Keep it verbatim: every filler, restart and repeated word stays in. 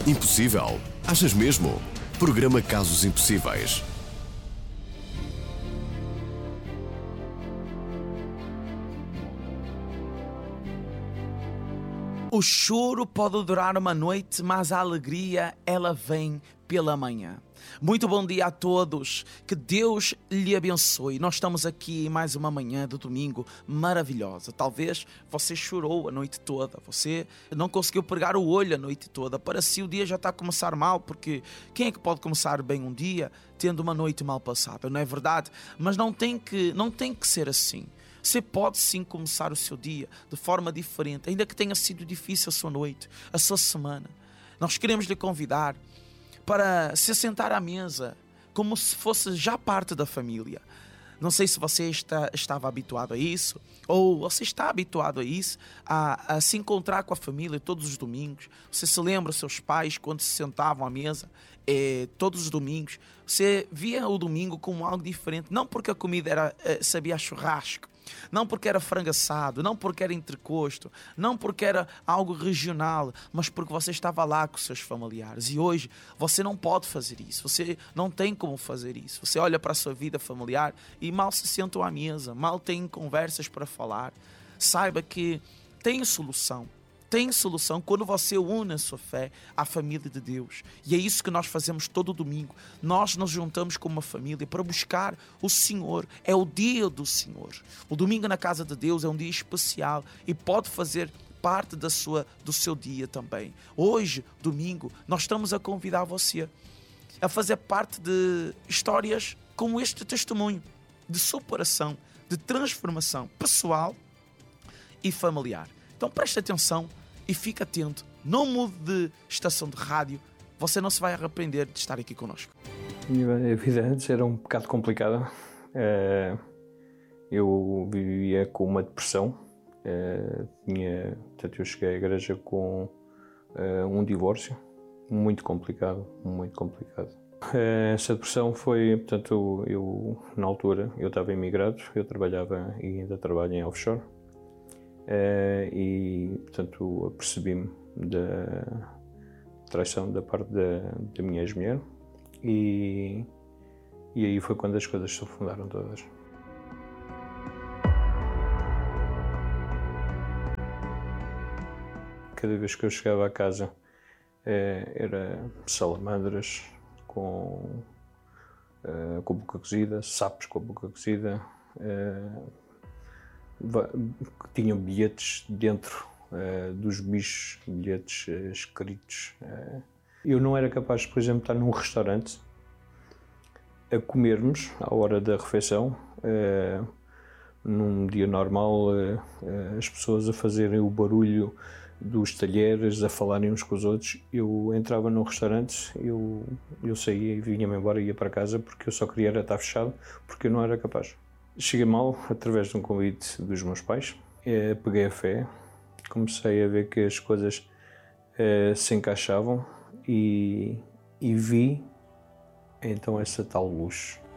Impossível? Achas mesmo? Programa Casos Impossíveis. O choro pode durar uma noite, mas a alegria, ela vem pela manhã. Muito bom dia a todos, que Deus lhe abençoe. Nós estamos aqui em mais uma manhã de domingo maravilhosa. Talvez você chorou a noite toda, você não conseguiu pregar o olho a noite toda. Para si o dia já está a começar mal, porque quem é que pode começar bem um dia tendo uma noite mal passada, não é verdade? Mas não tem que, não tem que ser assim. Você pode sim começar o seu dia de forma diferente, ainda que tenha sido difícil a sua noite, a sua semana. Nós queremos lhe convidar para se sentar à mesa como se fosse já parte da família. Não sei se você está, estava habituado a isso, ou você está habituado a isso, a, a se encontrar com a família todos os domingos. Você se lembra dos seus pais quando se sentavam à mesa eh, todos os domingos. Você via o domingo como algo diferente, não porque a comida era, eh, sabia a churrasco, não porque era frango assado, não porque era entrecosto, não porque era algo regional, mas porque você estava lá com os seus familiares. E hoje você não pode fazer isso, você não tem como fazer isso. Você olha para a sua vida familiar e mal se sentam à mesa, mal têm conversas para falar. Saiba que tem solução. Tem solução quando você une a sua fé à família de Deus. E é isso que nós fazemos todo domingo. Nós nos juntamos como uma família para buscar o Senhor. É o dia do Senhor. O domingo na casa de Deus é um dia especial e pode fazer parte da sua, do seu dia também. Hoje, domingo, nós estamos a convidar você a fazer parte de histórias como este testemunho de superação, de transformação pessoal e familiar. Então preste atenção e fique atento. Não mude de estação de rádio. Você não se vai arrepender de estar aqui connosco. A vida antes era um bocado complicada. Eu vivia com uma depressão. Tinha, portanto, eu cheguei à igreja com um divórcio. Muito complicado, muito complicado. Essa depressão foi, portanto, eu, na altura, eu estava imigrado. Eu trabalhava e ainda trabalho em offshore. Uh, e, portanto, apercebi-me da traição da parte da, da minha ex-mulher e, e aí foi quando as coisas se afundaram todas. Cada vez que eu chegava à casa uh, era salamandras com, uh, com a boca cozida, sapos com a boca cozida, uh, tinham bilhetes dentro uh, dos bichos, bilhetes uh, escritos. Uh. Eu não era capaz, por exemplo, de estar num restaurante a comermos à hora da refeição, uh, num dia normal, uh, uh, as pessoas a fazerem o barulho dos talheres, a falarem uns com os outros. Eu entrava num restaurante, eu, eu saía e vinha-me embora e ia para casa porque eu só queria era estar fechado, porque eu não era capaz. Cheguei mal através de um convite dos meus pais, eh, peguei a fé, comecei a ver que as coisas eh, se encaixavam e, e vi então essa tal luz.